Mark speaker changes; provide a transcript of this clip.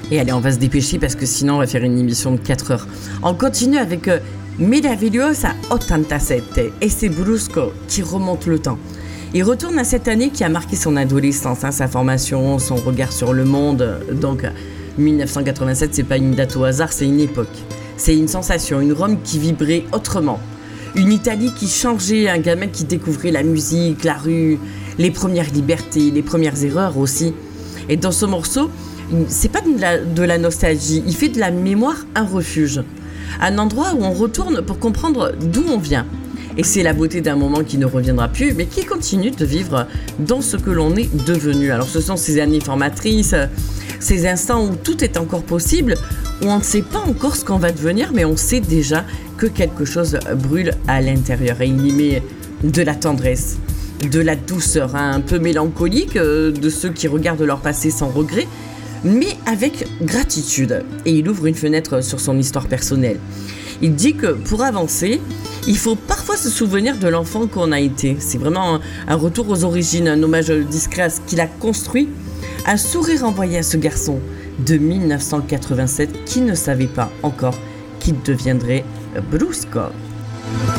Speaker 1: Et allez, on va se dépêcher parce que sinon on va faire une émission de 4 heures. On continue avec Meravigliosa 87 et c'est Brusco qui remonte le temps. Il retourne à cette année qui a marqué son adolescence, sa formation, son regard sur le monde. Donc 1987, c'est pas une date au hasard, c'est une époque. C'est une sensation, une Rome qui vibrait autrement. Une Italie qui changeait, un gamin qui découvrait la musique, la rue, les premières libertés, les premières erreurs aussi. Et dans ce morceau, c'est pas de la nostalgie, il fait de la mémoire un refuge. Un endroit où on retourne pour comprendre d'où on vient. Et c'est la beauté d'un moment qui ne reviendra plus, mais qui continue de vivre dans ce que l'on est devenu. Alors ce sont ces années formatrices, ces instants où tout est encore possible, où on ne sait pas encore ce qu'on va devenir, mais on sait déjà que quelque chose brûle à l'intérieur. Et il y met de la tendresse, de la douceur, un peu mélancolique, de ceux qui regardent leur passé sans regret, mais avec gratitude. Et il ouvre une fenêtre sur son histoire personnelle. Il dit que pour avancer, il faut parfois se souvenir de l'enfant qu'on a été. C'est vraiment un retour aux origines, un hommage discret à ce qu'il a construit, un sourire envoyé à ce garçon de 1987 qui ne savait pas encore qu'il deviendrait Brusco.